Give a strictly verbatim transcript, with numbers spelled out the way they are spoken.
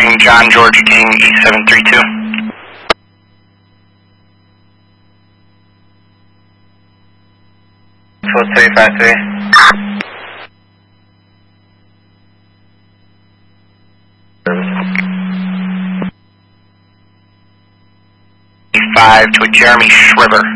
Reporting John George King E seven three two. four three five three. Five to a Jeremy Shriver.